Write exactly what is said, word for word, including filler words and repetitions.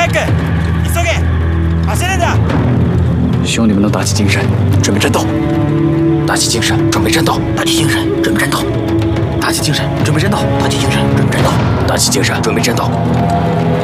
く、急げ！焦るんだ！ 兄弟们都打起精神，准备战斗！打起精神，准备战斗！打起精神，准备战斗！打起精神，准备战斗！打起精神，准备战斗！打起精神，准备战斗！